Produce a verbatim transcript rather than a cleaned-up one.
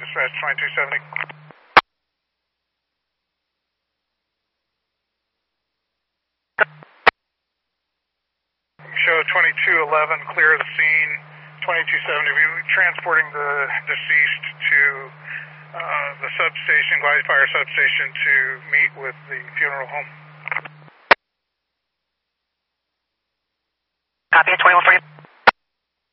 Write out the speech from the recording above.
Dispatch twenty-two seventy. Show twenty-two eleven, clear the scene. twenty-two seventy, we're transporting the deceased to uh, the substation, Glide Fire substation, to meet with the funeral home. Copy, twenty-one for you.